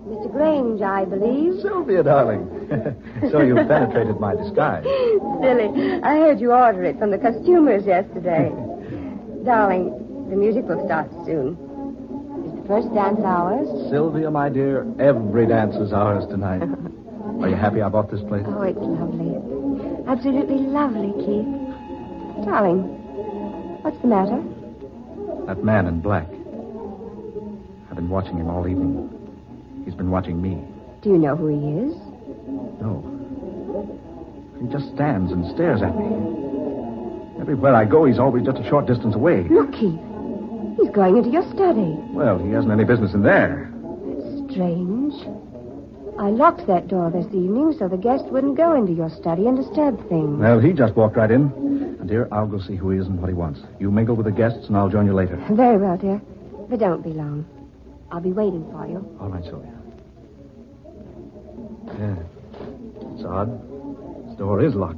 Mr. Grange, I believe. Sylvia, darling. So you've penetrated my disguise. Silly. I heard you order it from the costumers yesterday. Darling, the music will start soon. Is the first dance ours? Sylvia, my dear, every dance is ours tonight. Are you happy I bought this place? Oh, it's lovely. Absolutely lovely, Keith. Darling, what's the matter? That man in black. I've been watching him all evening. He's been watching me. Do you know who he is? No. He just stands and stares at me. Everywhere I go, he's always just a short distance away. Look, Keith. He's going into your study. Well, he hasn't any business in there. That's strange. I locked that door this evening so the guest wouldn't go into your study and disturb things. Well, he just walked right in. And, dear, I'll go see who he is and what he wants. You mingle with the guests, and I'll join you later. Very well, dear. But don't be long. I'll be waiting for you. All right, Sylvia. Yeah. It's odd. This door is locked.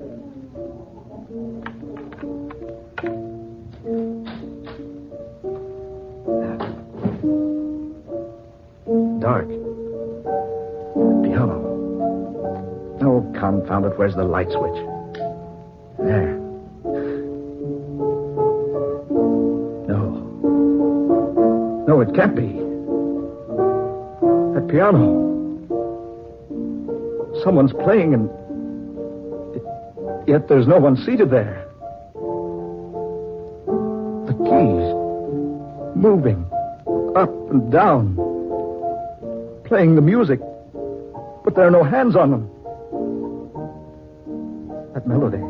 Dark. Piano. Oh, confound it. Where's the light switch? There. No, it can't be. That piano. Someone's playing and... Yet there's no one seated there. The keys. Moving. Up and down. Playing the music. But there are no hands on them. That melody.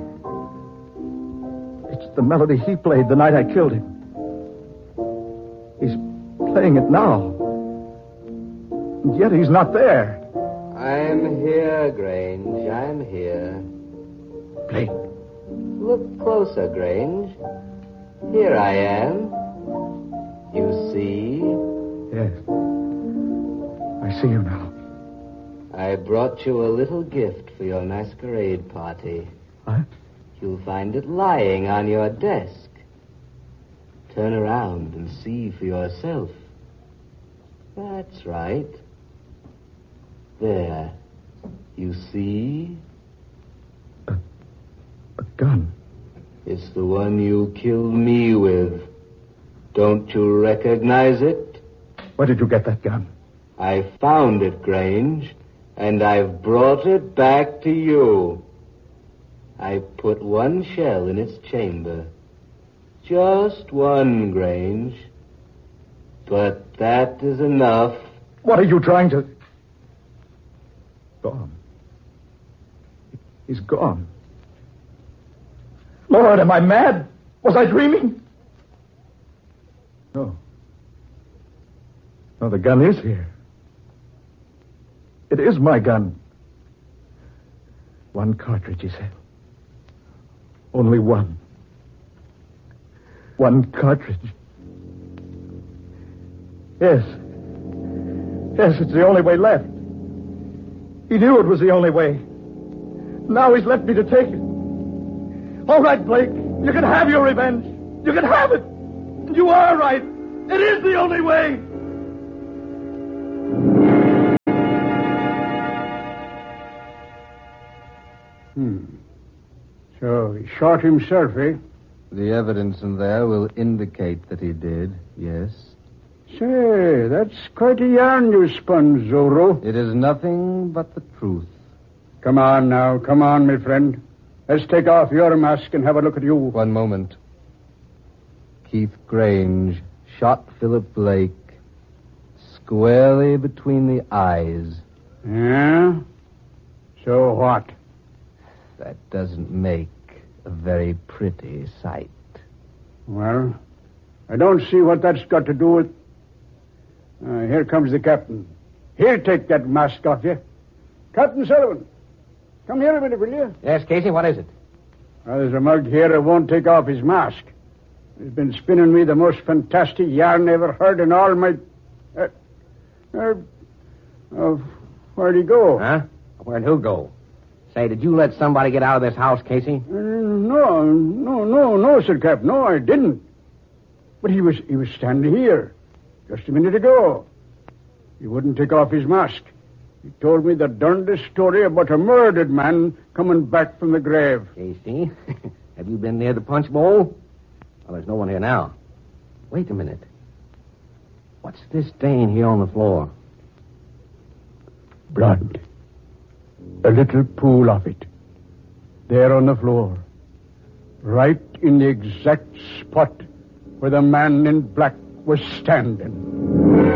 It's the melody he played the night I killed him. He's playing it now. And yet he's not there. I'm here, Grange. I'm here. Blake. Look closer, Grange. Here I am. You see? Yes. I see you now. I brought you a little gift for your masquerade party. What? You'll find it lying on your desk. Turn around and see for yourself. That's right. There. You see? A gun. It's the one you killed me with. Don't you recognize it? Where did you get that gun? I found it, Grange, and I've brought it back to you. I put one shell in its chamber. Just one, Grange. But that is enough. What are you trying to... Gone. He's gone. Lord, am I mad? Was I dreaming? No. No, the gun is here. It is my gun. One cartridge, he said. Only one. One cartridge. Yes. Yes, it's the only way left. He knew it was the only way. Now he's left me to take it. All right, Blake. You can have your revenge. You can have it. You are right. It is the only way. So he shot himself, eh? The evidence in there will indicate that he did, yes. Say, that's quite a yarn you spun, Zorro. It is nothing but the truth. Come on now, come on, my friend. Let's take off your mask and have a look at you. One moment. Keith Grange shot Philip Blake squarely between the eyes. Yeah? So what? That doesn't make a very pretty sight. Well, I don't see what that's got to do with... here comes the captain. He'll take that mask off you. Captain Sullivan, come here a minute, will you? Yes, Casey, what is it? Well, there's a mug here that won't take off his mask. He's been spinning me the most fantastic yarn I ever heard in all my... where'd he go? Huh? Where'd who go? Say, did you let somebody get out of this house, Casey? No, Sir Cap. No, I didn't. But he was standing here just a minute ago. He wouldn't take off his mask. He told me the darndest story about a murdered man coming back from the grave. Casey, have you been near the punch bowl? Well, there's no one here now. Wait a minute. What's this stain here on the floor? Blood. A little pool of it. There on the floor. Right in the exact spot where the man in black was standing.